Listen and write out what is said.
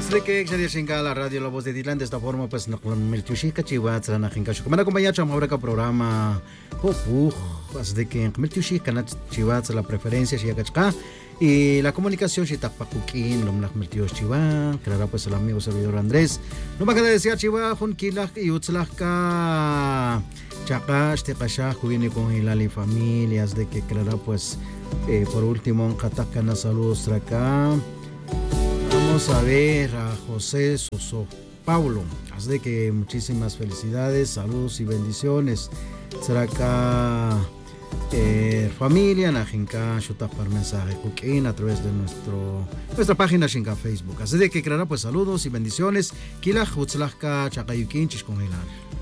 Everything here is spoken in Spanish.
de que excelente la radio La Voz de Titlán de esta forma pues nos convertimos chihuahua na jincacho como acompañar chamo ahora que programa popu así de que convertimos canal chihuahua la preferencia si acá y la comunicación si tapacuquín lo más convertidos chihuahua claro pues el amigo servidor Andrés no me queda decir chihuahua con kilak y utzlaka chaka este kasha kuini con hilali familias de que claro pues por último kataka na salud acá. Vamos a ver a José Soso Paulo. Así de que muchísimas felicidades, saludos y bendiciones. Será acá familia, Najinka, Shutapar mensaje Kukin a través de nuestra página Shinka Facebook. Así de que claro, pues saludos y bendiciones. Kila Hutzlaka Chakayukin Chishkongilar.